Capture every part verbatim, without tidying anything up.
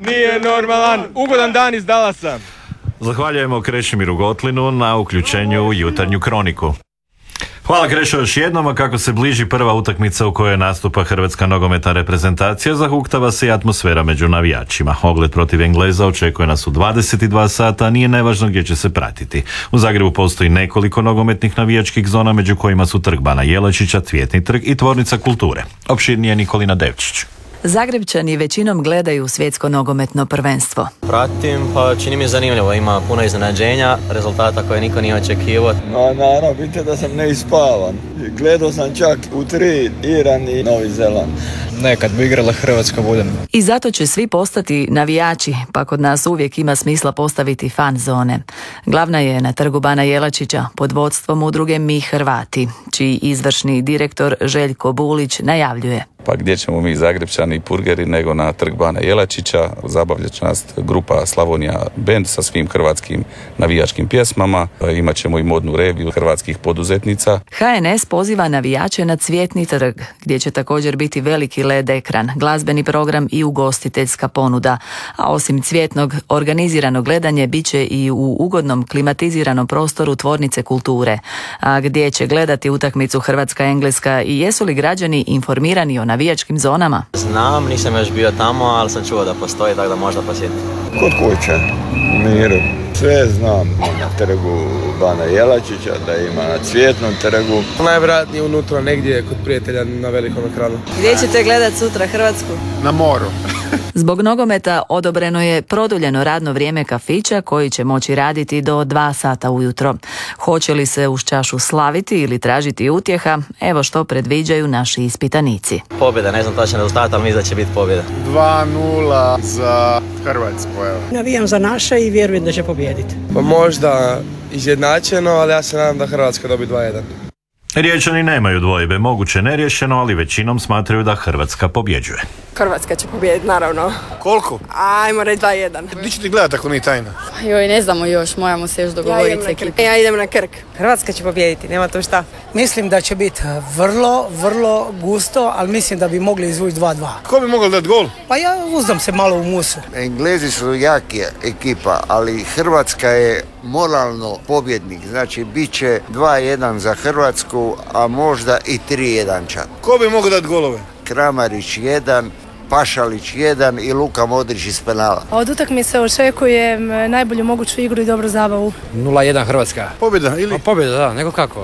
nije normalan. Ugodan dan iz Dallasa. Zahvaljujemo Krešimiru Gotlinu na uključenju u jutarnju kroniku. Hvala Krešo još jednom, a kako se bliži prva utakmica u kojoj nastupa hrvatska nogometna reprezentacija, zahuktava se i atmosfera među navijačima. Ogled protiv Engleza očekuje nas u dvadeset dva sata, a nije nevažno gdje će se pratiti. U Zagrebu postoji nekoliko nogometnih navijačkih zona, među kojima su Trg Bana Jelačića, Cvjetni trg i Tvornica kulture. Opširnije Nikolina Devčić. Zagrebčani većinom gledaju svjetsko nogometno prvenstvo. Pratim, pa čini mi zanimljivo, ima puno iznenađenja, rezultata koje niko nije očekivao. No, naravno, vidite da sam neispavan. Gledao sam čak u tri, Iran i Novi Zeland. Nekad bi igrala Hrvatska budem. I zato će svi postati navijači, pa kod nas uvijek ima smisla postaviti fan zone. Glavna je na Trgu Bana Jelačića pod vodstvom udruge Mi Hrvati, čiji izvršni direktor Željko Bulić najavljuje. Pa gdje ćemo mi Zagrebčani i purgeri nego na Trg Bana Jelačića. Zabavljat će nas grupa Slavonija Band sa svim hrvatskim navijačkim pjesmama. Imat ćemo i modnu reviju hrvatskih poduzetnica. ha en es poziva navijače na Cvjetni trg, gdje će također biti veliki el e de ekran, glazbeni program i ugostiteljska ponuda. A osim cvjetnog, organizirano gledanje bit će i u ugodnom klimatiziranom prostoru Tvornice kulture. A gdje će gledati utakmicu Hrvatska-Engleska i jesu li građani informirani o navijačkim zonama? Znam, nisam još bio tamo, ali sam čuo da postoji, tako da možda posjetim. Kod kuće, u miru. Sve znam na Trgu Bana Jelačića, da ima na Cvjetnom trgu. Najvjerojatnije unutra negdje kod prijatelja na velikom ekranu. Gdje ćete gledati sutra Hrvatsku? Na moru. Zbog nogometa odobreno je produljeno radno vrijeme kafića koji će moći raditi do dva sata ujutro. Hoće li se uz čašu slaviti ili tražiti utjeha? Evo što predviđaju naši ispitanici. Pobjeda, ne znam točan rezultat, ali mislim da će biti pobjeda. dva nula za Hrvatsku, evo. Navijam za naše i vjerujem da će pobijediti. Pa možda izjednačeno, ali ja se nadam da Hrvatska dobi dva jedan. Riječani nemaju dvojbe, moguće neriješeno, ali većinom smatraju da Hrvatska pobjeđuje. Hrvatska će pobijediti, naravno. Koliko? Ajmo reći dva jedan. Gdje ćete gledati ako nije tajna? Joj, ne znamo još, moramo se još dogovoriti. Ja idem, ja idem na Krk. Hrvatska će pobijediti, nema tu šta. Mislim da će biti vrlo, vrlo gusto, ali mislim da bi mogli izvući dva dva. Ko bi mogao dati gol? Pa ja uzdam se malo u musu. Englezi su jaki ekipa, ali Hrvatska je moralno pobjednik. Znači, bit će dva jedan za Hrvatsku, a možda i tri jedan čak. Ko bi mogao dati golove? Kramarić jedan, Pašalić jedan i Luka Modrić iz penala. Od utakmice očekujem najbolju moguću igru i dobru zabavu. nula jedan Hrvatska. Pobjeda ili? A pobjeda, da, nego kako?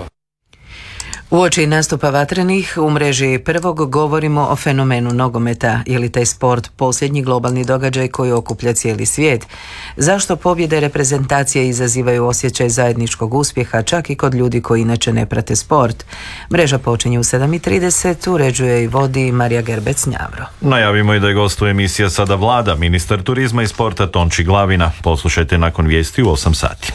Uoči nastupa Vatrenih u mreži Prvog govorimo o fenomenu nogometa. Je li taj sport posljednji globalni događaj koji okuplja cijeli svijet? Zašto pobjede reprezentacije izazivaju osjećaj zajedničkog uspjeha čak i kod ljudi koji inače ne prate sport? Mreža počinje u sedam i trideset, uređuje i vodi Marija Gerbec-Njavro. Najavimo i da je gost u emisija Sada Vlada, ministar turizma i sporta Tonči Glavina. Poslušajte nakon vijesti u osam sati.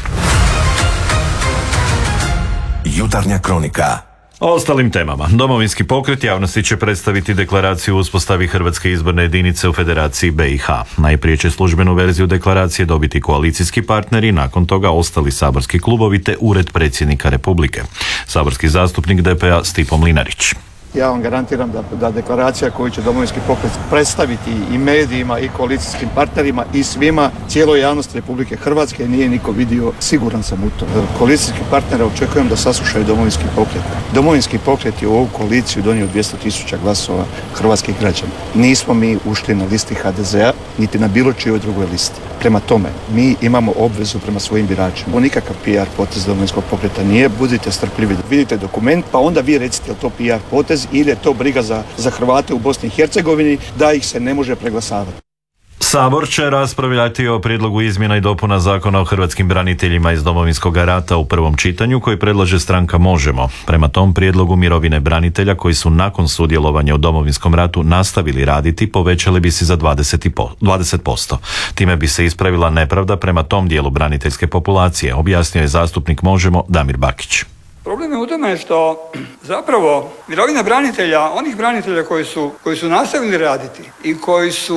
Jutarnja kronika. O ostalim temama. Domovinski pokret javnosti će predstaviti deklaraciju o uspostavi Hrvatske izborne jedinice u Federaciji be i ha. Najprije će službenu verziju deklaracije dobiti koalicijski partneri, nakon toga ostali saborski klubovi te Ured predsjednika Republike. Saborski zastupnik de pe a Stipo Mlinarić. Ja vam garantiram da, da deklaracija koju će Domovinski pokret predstaviti i medijima i koalicijskim partnerima i svima, cijeloj javnosti Republike Hrvatske nije niko vidio, siguran sam u to. Koalicijski partnere očekujem da saslušaju Domovinski pokret. Domovinski pokret je u ovu koaliciju donio dvjesto tisuća glasova hrvatskih građana. Nismo mi ušli na listi ha de ze a, niti na bilo čijoj drugoj listi. Prema tome, mi imamo obvezu prema svojim biračima. Ovo nikakav pe er potez Domovinskog pokreta nije, budite strpljivi. Vidite dokument, pa onda vi recite je to pe er potez ili je to briga za, za Hrvate u Bosni i Hercegovini, da ih se ne može preglasavati. Sabor će raspravljati o prijedlogu izmjena i dopuna Zakona o hrvatskim braniteljima iz Domovinskog rata u prvom čitanju koji predlaže stranka Možemo. Prema tom prijedlogu mirovine branitelja koji su nakon sudjelovanja u Domovinskom ratu nastavili raditi povećale bi se za dvadeset posto. Time bi se ispravila nepravda prema tom dijelu braniteljske populacije, objasnio je zastupnik Možemo Damir Bakić. Problem je u tome što zapravo mirovina branitelja, onih branitelja koji su, koji su nastavili raditi i koji su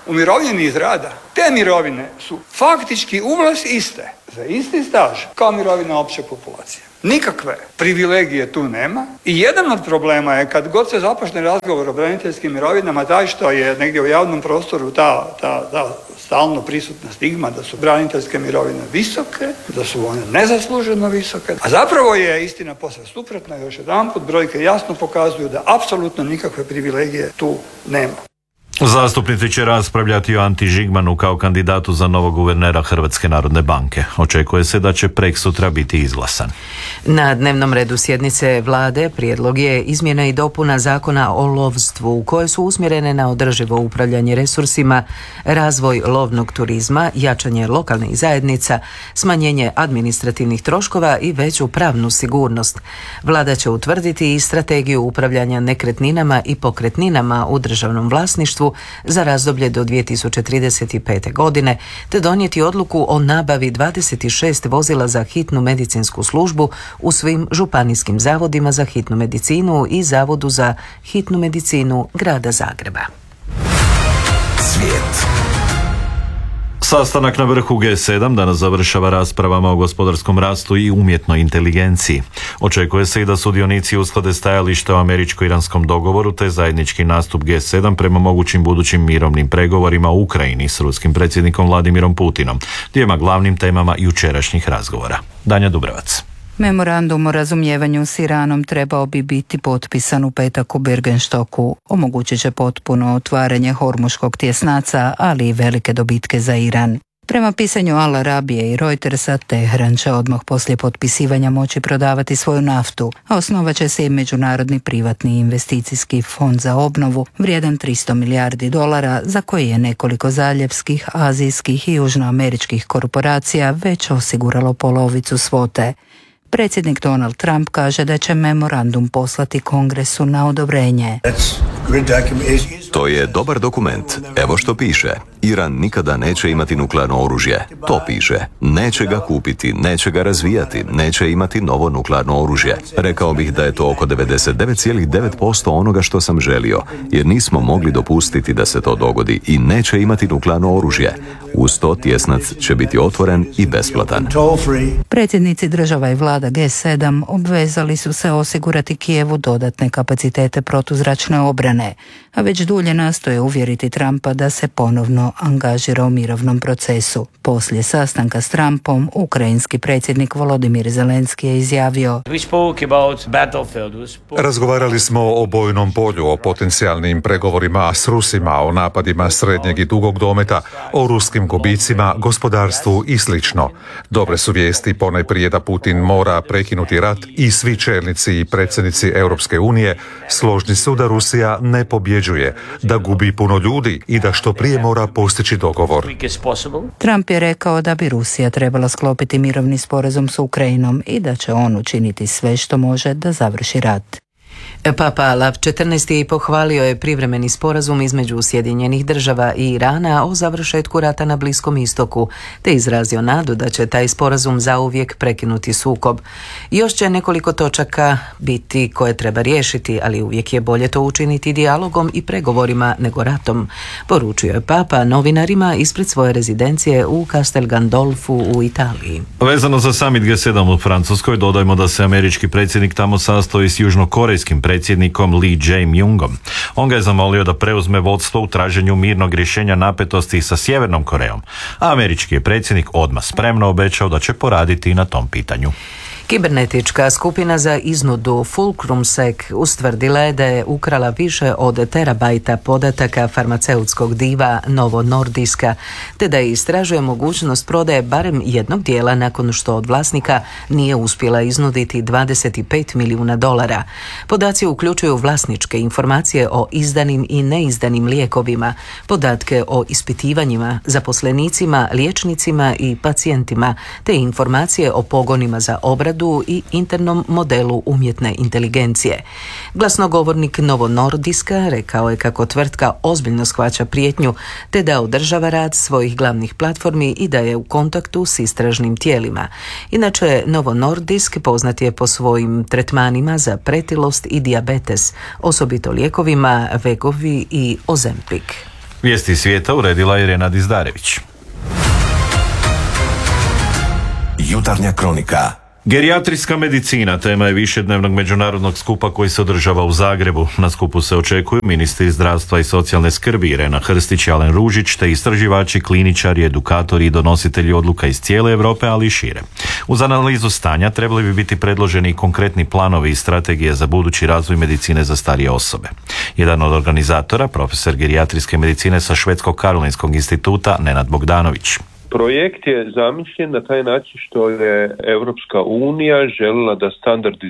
umirovljeni iz rada, te mirovine su faktički uvlas iste, za isti staž, kao mirovina opće populacije. Nikakve privilegije tu nema i jedan od problema je kad god se započne razgovor o braniteljskim mirovinama taj što je negdje u javnom prostoru ta, ta, ta stalno prisutna stigma da su braniteljske mirovine visoke, da su one nezasluženo visoke, a zapravo je istina posve suprotna. Još jedanput brojke jasno pokazuju da apsolutno nikakve privilegije tu nema. Zastupnici će raspravljati o Anti Žigmanu kao kandidatu za novog guvernera Hrvatske narodne banke. Očekuje se da će preksutra biti izglasan. Na dnevnom redu sjednice vlade prijedlog je izmjena i dopuna zakona o lovstvu koje su usmjerene na održivo upravljanje resursima, razvoj lovnog turizma, jačanje lokalnih zajednica, smanjenje administrativnih troškova i veću pravnu sigurnost. Vlada će utvrditi i strategiju upravljanja nekretninama i pokretninama u državnom vlasništvu za razdoblje do dvije tisuće trideset pete. godine, te donijeti odluku o nabavi dvadeset šest vozila za hitnu medicinsku službu u svim županijskim zavodima za hitnu medicinu i Zavodu za hitnu medicinu Grada Zagreba. Svijet. Sastanak na vrhu G sedam danas završava raspravama o gospodarskom rastu i umjetnoj inteligenciji. Očekuje se i da sudionici usklade stajalište o američko-iranskom dogovoru te zajednički nastup G sedam prema mogućim budućim mirovnim pregovorima u Ukrajini s ruskim predsjednikom Vladimirom Putinom, dvijema glavnim temama jučerašnjih razgovora. Danja Dubrevac. Memorandum o razumijevanju s Iranom trebao bi biti potpisan u petak u Birgenstoku. Omogućit će potpuno otvaranje Hormuškog tjesnaca, ali i velike dobitke za Iran. Prema pisanju Al Arabije i Reutersa, Teheran će odmah poslije potpisivanja moći prodavati svoju naftu, a osnovat će se i Međunarodni privatni investicijski fond za obnovu, vrijedan tristo milijardi dolara, za koji je nekoliko zaljevskih, azijskih i južnoameričkih korporacija već osiguralo polovicu svote. Predsjednik Donald Trump kaže da će memorandum poslati Kongresu na odobrenje. To je dobar dokument. Evo što piše. Iran nikada neće imati nuklearno oružje. To piše. Neće ga kupiti, neće ga razvijati, neće imati novo nuklearno oružje. Rekao bih da je to oko devedeset devet zarez devet posto onoga što sam želio, jer nismo mogli dopustiti da se to dogodi i neće imati nuklearno oružje. Uz to tjesnac će biti otvoren i besplatan. Predsjednici država i vlada G sedam obvezali su se osigurati Kijevu dodatne kapacitete protuzračne obrane, a već dulje nastoje uvjeriti Trumpa da se ponovno angažira u mirovnom procesu. Poslije sastanka s Trumpom, ukrajinski predsjednik Volodimir Zelenski je izjavio: Razgovarali smo o bojnom polju, o potencijalnim pregovorima s Rusima, o napadima srednjeg i dugog dometa, o ruskim gubicima, gospodarstvu i slično. Dobre su vijesti ponajprije da Putin mora prekinuti rat i svi čelnici i predsjednici Europske unije složni su da Rusija ne pobjeđuje, da gubi puno ljudi i da što prije mora postići dogovor. Trump je rekao da bi Rusija trebala sklopiti mirovni sporazum s Ukrajinom i da će on učiniti sve što može da završi rat. Papa Lav četrnaesti. pohvalio je privremeni sporazum između Sjedinjenih država i Irana o završetku rata na Bliskom istoku, te izrazio nadu da će taj sporazum zauvijek prekinuti sukob. Još će nekoliko točaka biti koje treba riješiti, ali uvijek je bolje to učiniti dijalogom i pregovorima nego ratom, poručio je Papa novinarima ispred svoje rezidencije u Castel Gandolfu u Italiji. Vezano za summit G sedam u Francuskoj, dodajmo da se američki predsjednik tamo sastoji s južnokorejskim predsjednikom Lee Jae-myungom. On ga je zamolio da preuzme vodstvo u traženju mirnog rješenja napetosti sa Sjevernom Korejom, a američki je predsjednik odmah spremno obećao da će poraditi i na tom pitanju. Kibernetička skupina za iznudu FulcrumSec ustvrdila je da je ukrala više od terabajta podataka farmaceutskog diva Novo Nordiska, te da je istražuje mogućnost prodaje barem jednog dijela nakon što od vlasnika nije uspjela iznuditi dvadeset pet milijuna dolara. Podaci uključuju vlasničke informacije o izdanim i neizdanim lijekovima, podatke o ispitivanjima, zaposlenicima, liječnicima i pacijentima, te informacije o pogonima za obradu i internom modelu umjetne inteligencije. Glasnogovornik Novo Nordiska rekao je kako tvrtka ozbiljno shvaća prijetnju, te da održava rad svojih glavnih platformi i da je u kontaktu s istražnim tijelima. Inače, Novo Nordisk poznat je po svojim tretmanima za pretilost i dijabetes, osobito lijekovima Wegovy i Ozempic. Vijesti svijeta uredila Irena Dizdarević. Jutarnja kronika. Gerijatrijska medicina tema je višednevnog međunarodnog skupa koji se održava u Zagrebu. Na skupu se očekuju ministri zdravstva i socijalne skrbi Irena Hrstić i Alen Ružić, te istraživači, kliničari, edukatori i donositelji odluka iz cijele Europe, ali i šire. Uz analizu stanja trebali bi biti predloženi i konkretni planovi i strategije za budući razvoj medicine za starije osobe. Jedan od organizatora, profesor gerijatrijske medicine sa Švedskog Karolinskog instituta, Nenad Bogdanović. Projekt je zamišljen na taj način što je Europska unija željela da standardizira